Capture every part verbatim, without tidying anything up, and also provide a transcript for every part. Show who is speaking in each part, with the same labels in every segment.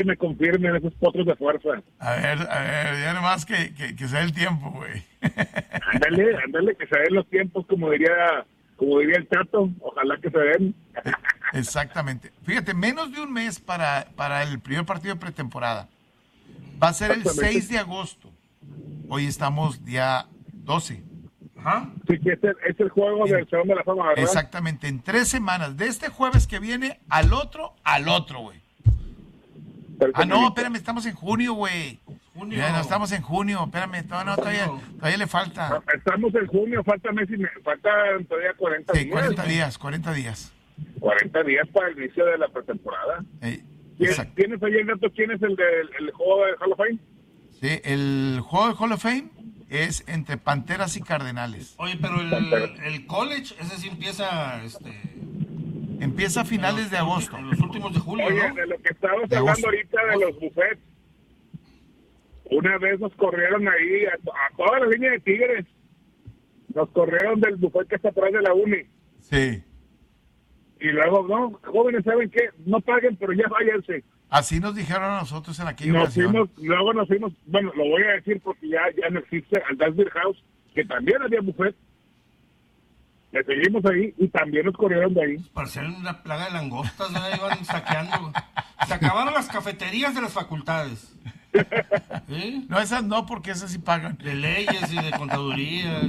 Speaker 1: que me confirmen esos potros de fuerza.
Speaker 2: A ver, a ver, ya nomás que, que, que sea el tiempo, güey.
Speaker 1: Ándale, ándale, que se den los tiempos, como diría, como diría el Tato, ojalá que se den.
Speaker 2: Exactamente. Fíjate, menos de un mes para, para el primer partido de pretemporada. Va a ser el seis de agosto. Hoy estamos día doce.
Speaker 1: Ajá. Sí, que es el, es el juego en, del Salón de la Fama, ¿verdad?
Speaker 2: Exactamente, en tres semanas. De este jueves que viene al otro, al otro, güey. Ah, no, espérame, estamos en junio, güey. Junio. Ya, no, estamos en junio, espérame, todavía, no, todavía, todavía le falta.
Speaker 1: Estamos en junio, falta mes y me, faltan todavía cuarenta
Speaker 2: sí,
Speaker 1: días.
Speaker 2: cuarenta días, cuarenta días.
Speaker 1: cuarenta días para el inicio de la pretemporada.
Speaker 2: Eh,
Speaker 1: ¿Tienes ahí el dato quién es el del el juego de Hall of Fame?
Speaker 2: Sí, el juego de Hall of Fame es entre Panteras y Cardenales.
Speaker 3: Oye, pero el, el college, ese sí empieza, este...
Speaker 2: Empieza a finales
Speaker 3: los,
Speaker 2: de agosto.
Speaker 3: En los últimos de julio,
Speaker 1: Oye,
Speaker 3: ¿no?
Speaker 1: de lo que estábamos
Speaker 2: de
Speaker 1: hablando
Speaker 2: agosto.
Speaker 1: ahorita de los buffets. Una vez nos corrieron ahí a, a toda la línea de Tigres. Nos corrieron del buffet que está atrás de la uni.
Speaker 2: Sí.
Speaker 1: Y luego, no, jóvenes, ¿saben qué? No paguen, pero ya váyanse.
Speaker 2: Así nos dijeron a nosotros en aquella
Speaker 1: Nos
Speaker 2: ocasión.
Speaker 1: fuimos, luego nos fuimos, bueno, lo voy a decir porque ya, ya no existe, al Dance Beer House, que también había buffet. Le seguimos ahí y también nos corrieron de ahí.
Speaker 3: Parecían una plaga de langostas, ¿no? Iban saqueando. Se acabaron las cafeterías de las facultades. ¿Sí?
Speaker 2: No, esas no, porque esas sí pagan.
Speaker 3: De leyes y de contaduría.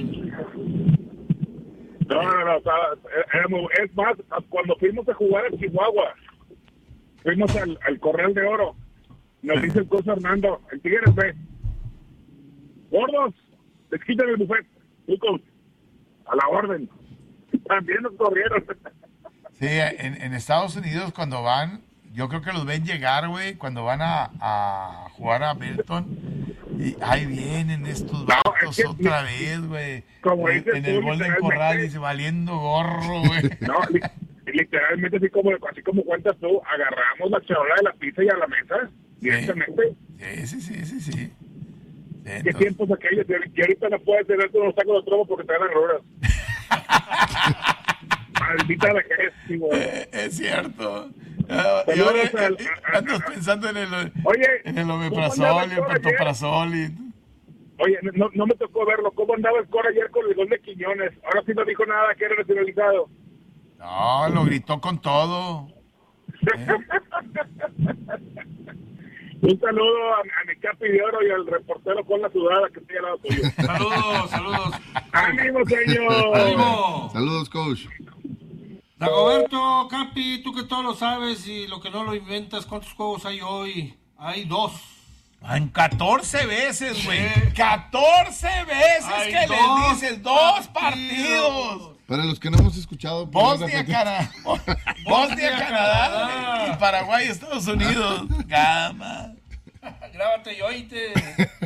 Speaker 1: No, no, no, o sea, éramos, es más, cuando fuimos a jugar a Chihuahua, fuimos al, al Corral de Oro, nos dice el coach Hernando, el Tigres ve, gordos, les quitan el buffet, sí, coach, a la orden, también nos corrieron.
Speaker 2: Sí, en, en Estados Unidos cuando van, yo creo que los ven llegar, güey, cuando van a, a jugar a Belton, y ahí vienen estos vatos no, es que, otra vez, güey, en, en el Golden Corral y se valiendo gorro, güey.
Speaker 1: No, li, literalmente así como, así como cuentas tú, agarramos la charola de la pizza y a la mesa, sí, directamente.
Speaker 2: Sí, sí, sí, sí, sí. sí
Speaker 1: ¿Qué
Speaker 2: entonces...
Speaker 1: tiempos aquellos? Y ahorita no puedes tener todos los tacos de trobo porque te dan agruras. Maldita vejez, sí, güey.
Speaker 2: Eh, es cierto. Uh, y ahora al, eh, andas pensando en el,
Speaker 1: oye,
Speaker 2: en el omeprazol y el pantoprazol. Y...
Speaker 1: Oye, no, no me tocó verlo. ¿Cómo andaba el coro ayer con el gol de Quiñones? Ahora sí no dijo nada que era nacionalizado.
Speaker 2: No, lo gritó con todo. ¿Eh?
Speaker 1: Un saludo a, a mi Capi de Oro y al reportero con la sudada que estoy al lado tuyo.
Speaker 3: Saludos, saludos.
Speaker 1: ¡Ánimo, señor!
Speaker 3: ¡Ánimo!
Speaker 4: Saludos, coach.
Speaker 3: Dagoberto, Capi, tú que todo lo sabes y lo que no lo inventas, ¿cuántos juegos hay hoy? Hay dos.
Speaker 2: En catorce veces, güey. catorce veces hay que les dices dos partidos.
Speaker 4: Para los que no hemos escuchado,
Speaker 2: Bosnia, Canadá. Bosnia, Canadá y Paraguay, Estados Unidos. Gama.
Speaker 3: Grábate y oíte.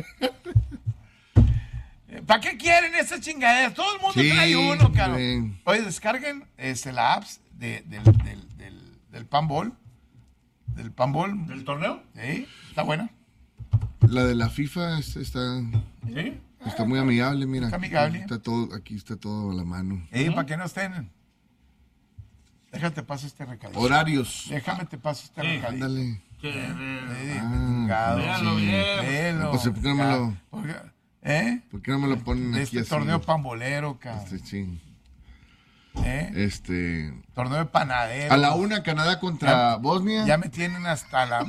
Speaker 2: ¿Para qué quieren esas chingaderas? Todo el mundo
Speaker 4: sí,
Speaker 2: trae uno, caro.
Speaker 4: Sí.
Speaker 2: Oye, descarguen este, la apps de, del, del, del, del Panball. Del Panball.
Speaker 3: ¿Del torneo?
Speaker 2: Sí, está buena.
Speaker 4: La de la FIFA está, está,
Speaker 2: ¿Sí?
Speaker 4: está muy amigable, mira.
Speaker 2: Está amigable.
Speaker 4: Está todo, aquí está todo a la mano.
Speaker 2: ¿Eh? ¿Para qué no estén? Déjate paso este recadito.
Speaker 4: Horarios.
Speaker 2: Déjame te paso este sí, recadito.
Speaker 4: Ándale.
Speaker 3: Sí,
Speaker 2: eh,
Speaker 4: ah,
Speaker 3: véanlo bien.
Speaker 2: Véanlo.
Speaker 4: Pues, ¿por qué no me lo,
Speaker 2: porque, ¿eh?
Speaker 4: ¿por qué no me lo ponen
Speaker 2: de
Speaker 4: aquí
Speaker 2: este
Speaker 4: así?
Speaker 2: torneo pambolero, cabrón.
Speaker 4: Este, sí.
Speaker 2: ¿Eh?
Speaker 4: Este.
Speaker 2: Torneo de panadero.
Speaker 4: A la una, Canadá contra
Speaker 2: ya,
Speaker 4: Bosnia.
Speaker 2: Ya me tienen hasta la.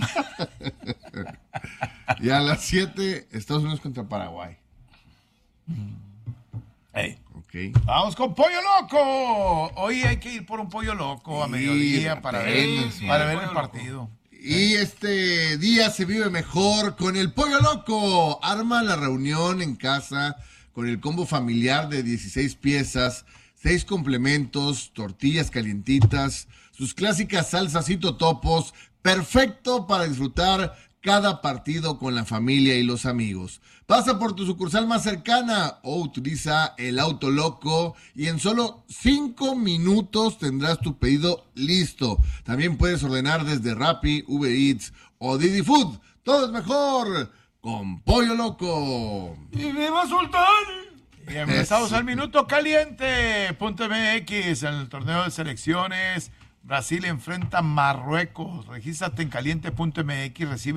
Speaker 4: Y a las siete, Estados Unidos contra Paraguay.
Speaker 2: Hey.
Speaker 4: Okay.
Speaker 2: Vamos con Pollo Loco. Hoy hay que ir por un Pollo Loco a
Speaker 4: sí,
Speaker 2: mediodía para ver,
Speaker 4: sí,
Speaker 2: para ver el partido.
Speaker 4: Y este día se vive mejor con el Pollo Loco. Arma la reunión en casa con el combo familiar de dieciséis piezas, seis complementos, tortillas calientitas, sus clásicas salsas y totopos. Perfecto para disfrutar cada partido con la familia y los amigos. Pasa por tu sucursal más cercana o utiliza el Auto Loco y en solo cinco minutos tendrás tu pedido listo. También puedes ordenar desde Rappi, Uber Eats o Didi Food. Todo es mejor con Pollo Loco.
Speaker 3: ¡Y viva Sultán!
Speaker 2: Y empezamos al minuto caliente. Punto M X en el torneo de selecciones. Brasil enfrenta a Marruecos. Regístrate en caliente punto m x, recibe